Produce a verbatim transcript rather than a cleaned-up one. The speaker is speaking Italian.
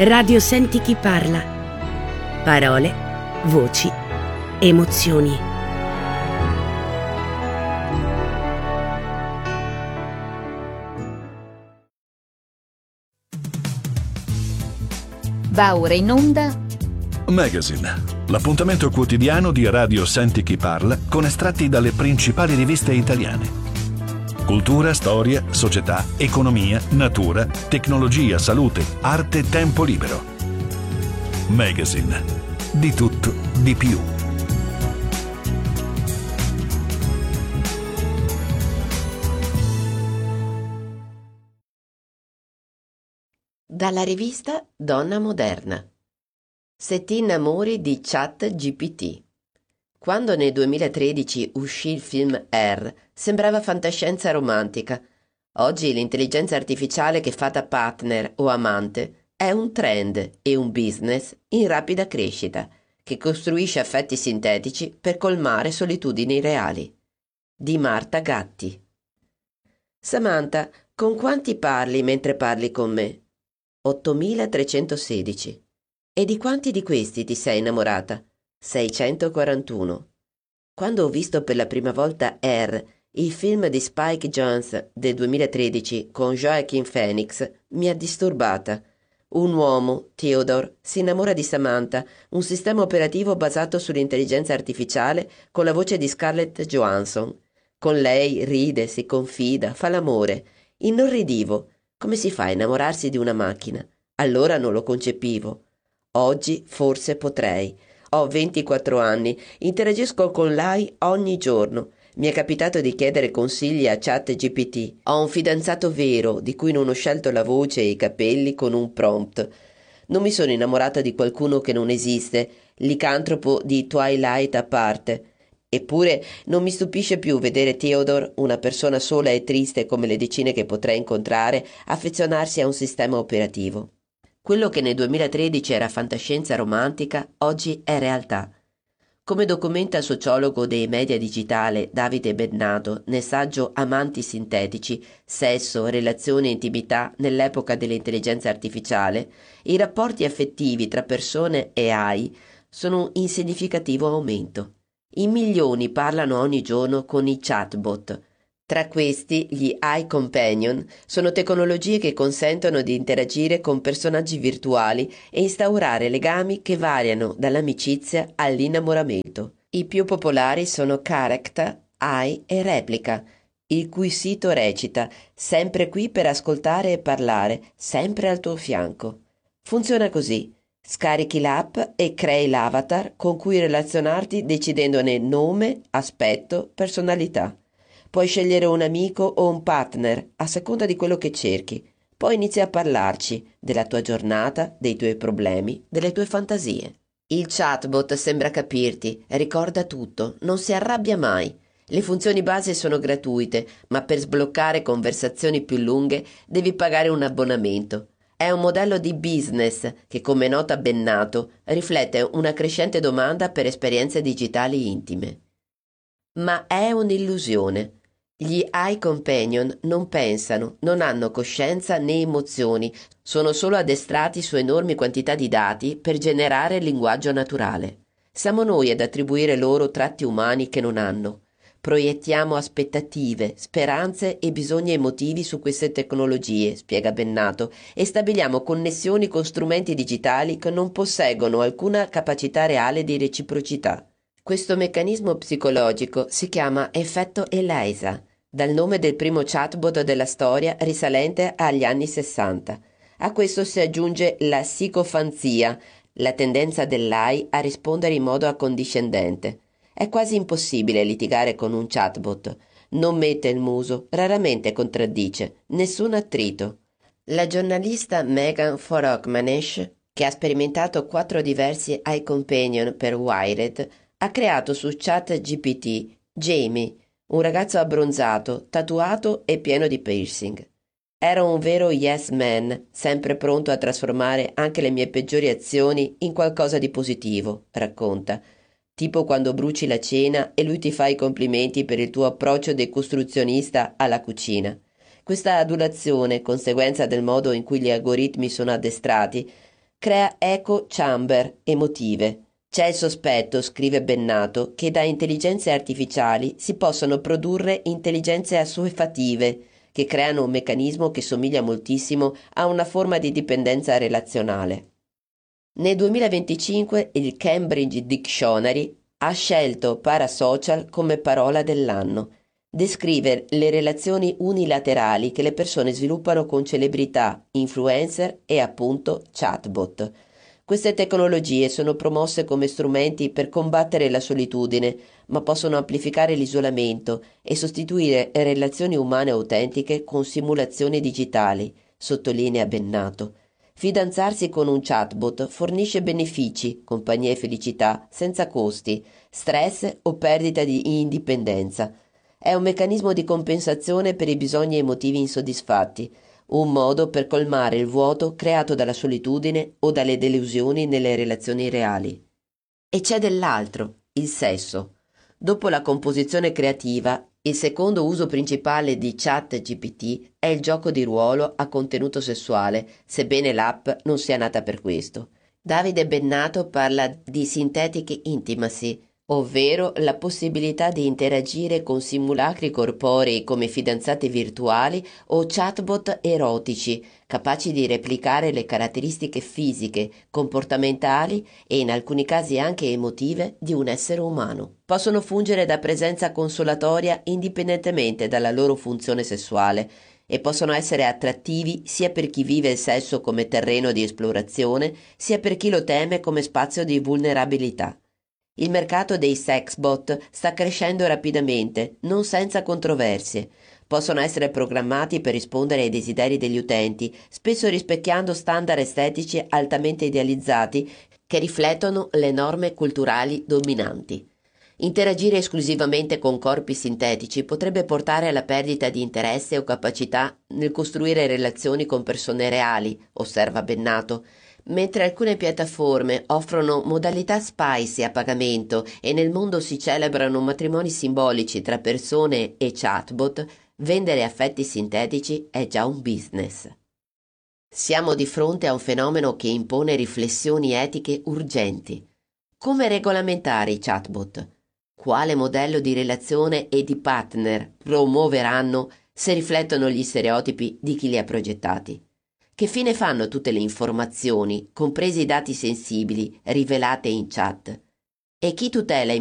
Radio Senti chi parla. Parole, voci, emozioni. Va ora in onda Magazine, l'appuntamento quotidiano di Radio Senti chi parla con estratti dalle principali riviste italiane. Cultura, storia, società, economia, natura, tecnologia, salute, arte, tempo libero. Magazine. Di tutto, di più. Dalla rivista Donna Moderna. Se ti innamori di ChatGPT. Quando nel duemilatredici uscì il film Air, sembrava fantascienza romantica. Oggi l'intelligenza artificiale che fa da partner o amante è un trend e un business in rapida crescita, che costruisce affetti sintetici per colmare solitudini reali. Di Marta Gatti. Samantha, con quanti parli mentre parli con me? ottomilatrecentosedici. E di quanti di questi ti sei innamorata? seicentoquarantuno. Quando ho visto per la prima volta Air, il film di Spike Jonze del duemilatredici con Joaquin Phoenix, mi ha disturbata. Un uomo, Theodore, si innamora di Samantha, un sistema operativo basato sull'intelligenza artificiale con la voce di Scarlett Johansson. Con lei ride, si confida, fa l'amore. Inorridivo. Come si fa a innamorarsi di una macchina? Allora non lo concepivo. Oggi forse potrei. Ho ventiquattro anni, interagisco con lei ogni giorno. Mi è capitato di chiedere consigli a ChatGPT. Ho un fidanzato vero, di cui non ho scelto la voce e i capelli con un prompt. Non mi sono innamorata di qualcuno che non esiste, licantropo di Twilight a parte. Eppure non mi stupisce più vedere Theodore, una persona sola e triste come le decine che potrei incontrare, affezionarsi a un sistema operativo. Quello che nel duemilatredici era fantascienza romantica, oggi è realtà. Come documenta il sociologo dei media digitale Davide Bennato nel saggio Amanti sintetici, sesso, relazione e intimità nell'epoca dell'intelligenza artificiale, i rapporti affettivi tra persone e A I sono in significativo aumento. In milioni parlano ogni giorno con i chatbot. Tra questi, gli AI Companion sono tecnologie che consentono di interagire con personaggi virtuali e instaurare legami che variano dall'amicizia all'innamoramento. I più popolari sono Character, A I e Replica, il cui sito recita «Sempre qui per ascoltare e parlare, sempre al tuo fianco». Funziona così. Scarichi l'app e crei l'avatar con cui relazionarti decidendone nome, aspetto, personalità. Puoi scegliere un amico o un partner, a seconda di quello che cerchi. Poi inizi a parlarci della tua giornata, dei tuoi problemi, delle tue fantasie. Il chatbot sembra capirti, ricorda tutto, non si arrabbia mai. Le funzioni base sono gratuite, ma per sbloccare conversazioni più lunghe devi pagare un abbonamento. È un modello di business che, come nota Bennato, riflette una crescente domanda per esperienze digitali intime. Ma è un'illusione. Gli A I Companion non pensano, non hanno coscienza né emozioni, sono solo addestrati su enormi quantità di dati per generare linguaggio naturale. Siamo noi ad attribuire loro tratti umani che non hanno. Proiettiamo aspettative, speranze e bisogni emotivi su queste tecnologie, spiega Bennato, e stabiliamo connessioni con strumenti digitali che non posseggono alcuna capacità reale di reciprocità. Questo meccanismo psicologico si chiama effetto Eliza, dal nome del primo chatbot della storia risalente agli anni sessanta. A questo si aggiunge la sicofanzia, la tendenza dell'A I a rispondere in modo accondiscendente. È quasi impossibile litigare con un chatbot. Non mette il muso, raramente contraddice, nessun attrito. La giornalista Megan Forokmanesh, che ha sperimentato quattro diversi A I Companion per Wired, ha creato su ChatGPT Jamie, un ragazzo abbronzato, tatuato e pieno di piercing. Era un vero yes man, sempre pronto a trasformare anche le mie peggiori azioni in qualcosa di positivo, racconta. Tipo quando bruci la cena e lui ti fa i complimenti per il tuo approccio decostruzionista alla cucina. Questa adulazione, conseguenza del modo in cui gli algoritmi sono addestrati, crea echo chamber emotive. C'è il sospetto, scrive Bennato, che da intelligenze artificiali si possano produrre intelligenze assuefative, che creano un meccanismo che somiglia moltissimo a una forma di dipendenza relazionale. Nel duemilaventicinque il Cambridge Dictionary ha scelto parasocial come parola dell'anno. Descrive le relazioni unilaterali che le persone sviluppano con celebrità, influencer e appunto chatbot. Queste tecnologie sono promosse come strumenti per combattere la solitudine, ma possono amplificare l'isolamento e sostituire relazioni umane autentiche con simulazioni digitali, sottolinea Bennato. Fidanzarsi con un chatbot fornisce benefici, compagnia e felicità, senza costi, stress o perdita di indipendenza. È un meccanismo di compensazione per i bisogni emotivi insoddisfatti, un modo per colmare il vuoto creato dalla solitudine o dalle delusioni nelle relazioni reali. E c'è dell'altro, il sesso. Dopo la composizione creativa, il secondo uso principale di ChatGPT è il gioco di ruolo a contenuto sessuale, sebbene l'app non sia nata per questo. Davide Bennato parla di synthetic intimacy, ovvero la possibilità di interagire con simulacri corporei come fidanzate virtuali o chatbot erotici, capaci di replicare le caratteristiche fisiche, comportamentali e in alcuni casi anche emotive di un essere umano. Possono fungere da presenza consolatoria indipendentemente dalla loro funzione sessuale e possono essere attrattivi sia per chi vive il sesso come terreno di esplorazione, sia per chi lo teme come spazio di vulnerabilità. Il mercato dei sexbot sta crescendo rapidamente, non senza controversie. Possono essere programmati per rispondere ai desideri degli utenti, spesso rispecchiando standard estetici altamente idealizzati che riflettono le norme culturali dominanti. Interagire esclusivamente con corpi sintetici potrebbe portare alla perdita di interesse o capacità nel costruire relazioni con persone reali, osserva Bennato. Mentre alcune piattaforme offrono modalità spicy a pagamento e nel mondo si celebrano matrimoni simbolici tra persone e chatbot, vendere affetti sintetici è già un business. Siamo di fronte a un fenomeno che impone riflessioni etiche urgenti. Come regolamentare i chatbot? Quale modello di relazione e di partner promuoveranno se riflettono gli stereotipi di chi li ha progettati? Che fine fanno tutte le informazioni, compresi i dati sensibili, rivelate in chat? E chi tutela